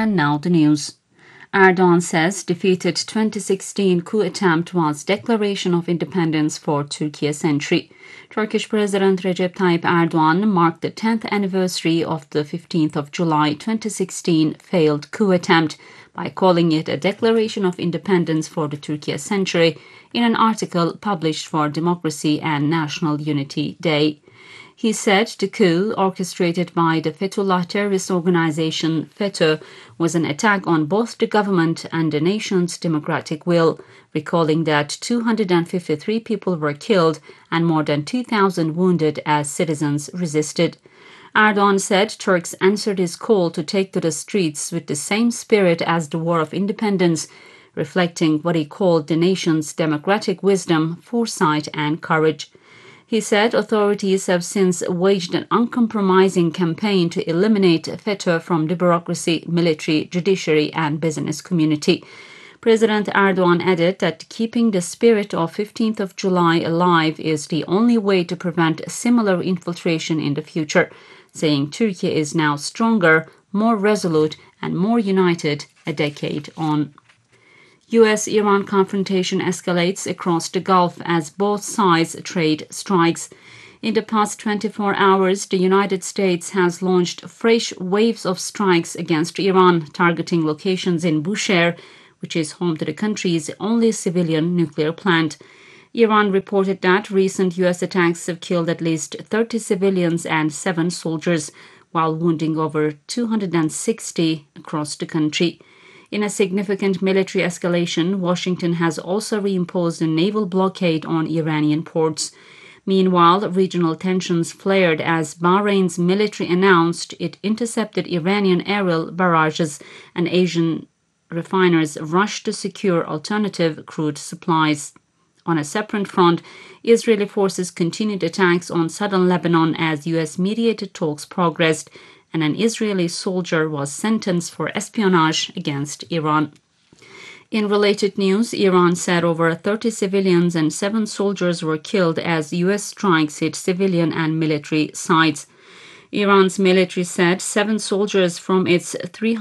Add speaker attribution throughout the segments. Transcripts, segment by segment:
Speaker 1: And now the news. Erdogan says defeated 2016 coup attempt was declaration of independence for Turkey century. Turkish President Recep Tayyip Erdogan marked the 10th anniversary of the 15th of July 2016 failed coup attempt by calling it a declaration of independence for the Turkey century in an article published for Democracy and National Unity Day. He said the coup, orchestrated by the Fethullah terrorist organization FETÖ, was an attack on both the government and the nation's democratic will, recalling that 253 people were killed and more than 2,000 wounded as citizens resisted. Erdogan said Turks answered his call to take to the streets with the same spirit as the War of Independence, reflecting what he called the nation's democratic wisdom, foresight and courage. He said authorities have since waged an uncompromising campaign to eliminate FETÖ from the bureaucracy, military, judiciary and business community. President Erdogan added that keeping the spirit of 15th of July alive is the only way to prevent similar infiltration in the future, saying Turkey is now stronger, more resolute and more united a decade on. U.S.-Iran confrontation escalates across the Gulf as both sides trade strikes. In the past 24 hours, the United States has launched fresh waves of strikes against Iran, targeting locations in Bushehr, which is home to the country's only civilian nuclear plant. Iran reported that recent U.S. attacks have killed at least 30 civilians and 7 soldiers, while wounding over 260 across the country. In a significant military escalation, Washington has also reimposed a naval blockade on Iranian ports. Meanwhile, regional tensions flared as Bahrain's military announced it intercepted Iranian aerial barrages and Asian refiners rushed to secure alternative crude supplies. On a separate front, Israeli forces continued attacks on southern Lebanon as U.S.-mediated talks progressed, and an Israeli soldier was sentenced for espionage against Iran. In related news, Iran said over 30 civilians and 7 soldiers were killed as U.S. strikes hit civilian and military sites. Iran's military said 7 soldiers from its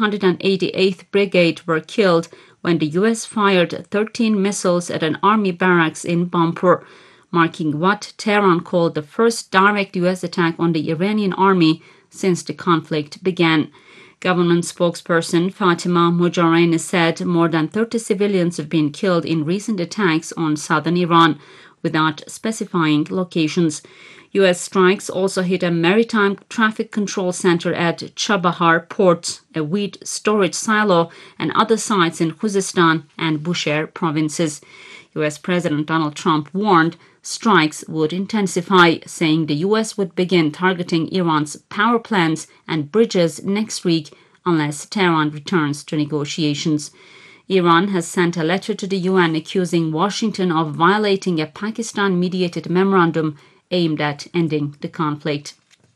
Speaker 1: 388th Brigade were killed when the U.S. fired 13 missiles at an army barracks in Bampur, marking what Tehran called the first direct U.S. attack on the Iranian army since the conflict began. Government spokesperson Fatima Mojarrani said more than 30 civilians have been killed in recent attacks on southern Iran, without specifying locations. U.S. strikes also hit a maritime traffic control center at Chabahar Port, a wheat storage silo, and other sites in Khuzestan and Bushehr provinces. U.S. President Donald Trump warned strikes would intensify, saying the U.S. would begin targeting Iran's power plants and bridges next week unless Tehran returns to negotiations. Iran has sent a letter to the UN accusing Washington of violating a Pakistan-mediated memorandum aimed at ending the conflict.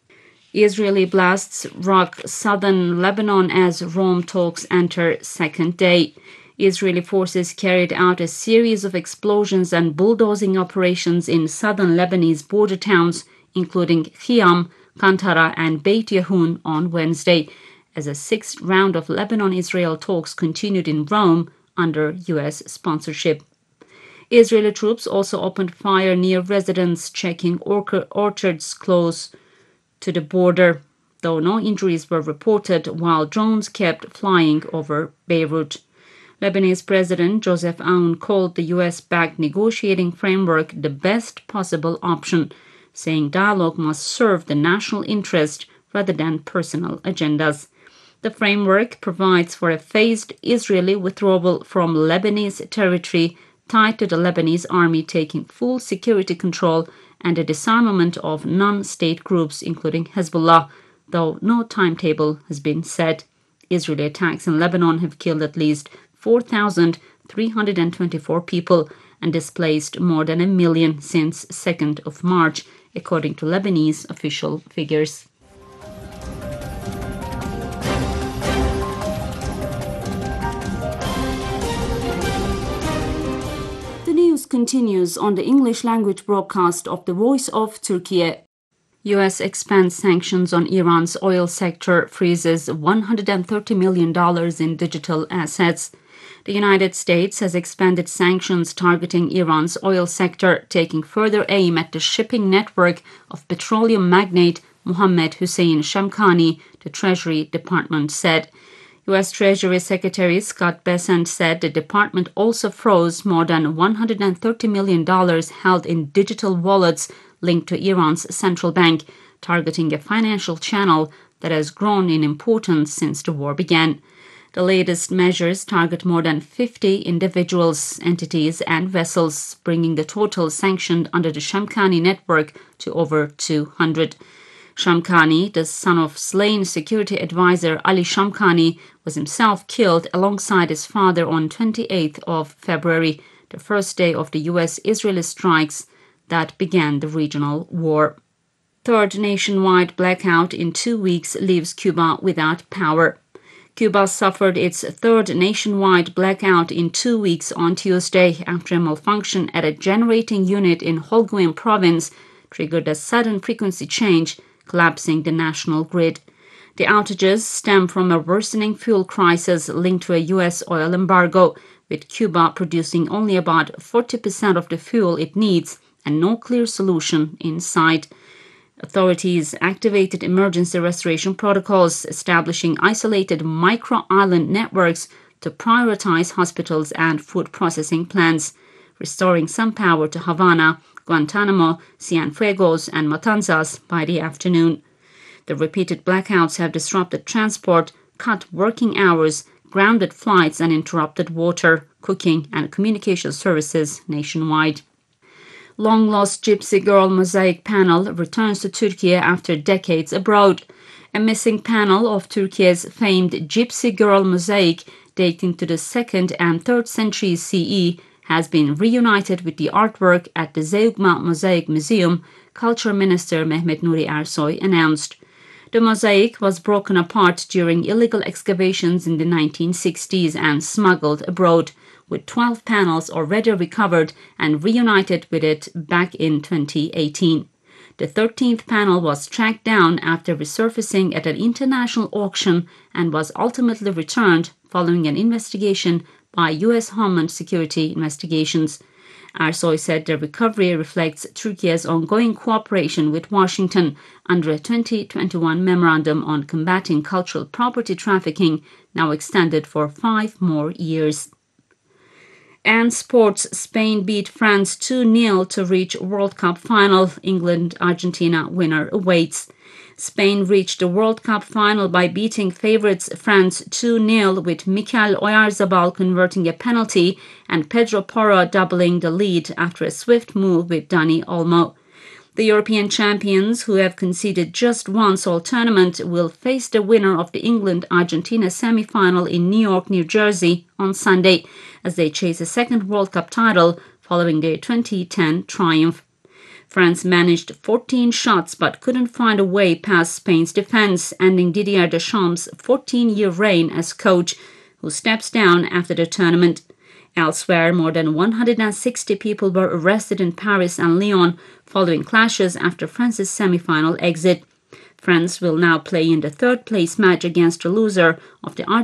Speaker 1: Israeli blasts rock southern Lebanon as Rome talks enter second day. Israeli forces carried out a series of explosions and bulldozing operations in southern Lebanese border towns, including Khiam, Kantara, and Beit Yahun on Wednesday, as a 6th round of Lebanon-Israel talks continued in Rome under U.S. sponsorship. Israeli troops also opened fire near residents checking orchards close to the border, though no injuries were reported, while drones kept flying over Beirut. Lebanese President Joseph Aoun called the U.S.-backed negotiating framework the best possible option, saying dialogue must serve the national interest rather than personal agendas. The framework provides for a phased Israeli withdrawal from Lebanese territory tied to the Lebanese army taking full security control and a disarmament of non-state groups, including Hezbollah, though no timetable has been set. Israeli attacks in Lebanon have killed at least 4,324 people and displaced more than 1 million since 2nd of March, according to Lebanese official figures. The news continues on the English language broadcast of the Voice of Turkey. U.S. expands sanctions on Iran's oil sector, freezes $130 million in digital assets. The United States has expanded sanctions targeting Iran's oil sector, taking further aim at the shipping network of petroleum magnate Mohammed Hossein Shamkhani, the Treasury Department said. U.S. Treasury Secretary Scott Bessent said the department also froze more than $130 million held in digital wallets linked to Iran's central bank, targeting a financial channel that has grown in importance since the war began. The latest measures target more than 50 individuals, entities, and vessels, bringing the total sanctioned under the Shamkhani network to over 200. Shamkhani, the son of slain security advisor Ali Shamkhani, was himself killed alongside his father on 28th of February, the first day of the U.S.-Israeli strikes that began the regional war. Third nationwide blackout in 2 weeks leaves Cuba without power. Cuba suffered its third nationwide blackout in 2 weeks on Tuesday after a malfunction at a generating unit in Holguin province triggered a sudden frequency change, collapsing the national grid. The outages stem from a worsening fuel crisis linked to a U.S. oil embargo, with Cuba producing only about 40% of the fuel it needs and no clear solution in sight. Authorities activated emergency restoration protocols, establishing isolated micro-island networks to prioritize hospitals and food processing plants, restoring some power to Havana, Guantanamo, Cienfuegos, and Matanzas by the afternoon. The repeated blackouts have disrupted transport, cut working hours, grounded flights, and interrupted water, cooking, and communication services nationwide. Long-lost Gypsy Girl mosaic panel returns to Turkey after decades abroad. A missing panel of Turkey's famed Gypsy Girl mosaic, dating to the 2nd and 3rd centuries CE, has been reunited with the artwork at the Zeugma Mosaic Museum, Culture Minister Mehmet Nuri Ersoy announced. The mosaic was broken apart during illegal excavations in the 1960s and smuggled abroad, with 12 panels already recovered and reunited with it back in 2018. The 13th panel was tracked down after resurfacing at an international auction and was ultimately returned following an investigation by U.S. Homeland Security investigations. Ersoy said the recovery reflects Turkey's ongoing cooperation with Washington under a 2021 memorandum on combating cultural property trafficking, now extended for 5 more years. And sports, Spain beat France 2-0 to reach World Cup final. England-Argentina winner awaits. Spain reached the World Cup final by beating favourites France 2-0, with Mikel Oyarzabal converting a penalty and Pedro Porro doubling the lead after a swift move with Dani Olmo. The European champions, who have conceded just once all tournament, will face the winner of the England-Argentina semi-final in New York, New Jersey on Sunday, as they chase a second World Cup title following their 2010 triumph. France managed 14 shots but couldn't find a way past Spain's defense, ending Didier Deschamps' 14-year reign as coach, who steps down after the tournament. Elsewhere, more than 160 people were arrested in Paris and Lyon following clashes after France's semi-final exit. France will now play in the third-place match against the loser of the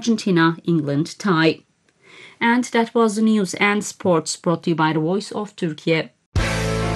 Speaker 1: Argentina-England tie. And that was the news and sports brought to you by the Voice of Turkey.